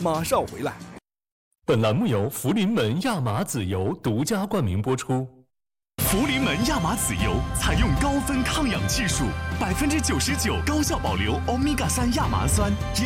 马上回来。 本栏目由福临门亚麻籽油独家冠名播出。 福临门亚麻籽油采用高分抗氧技术，99%高效保留欧米伽3亚麻酸。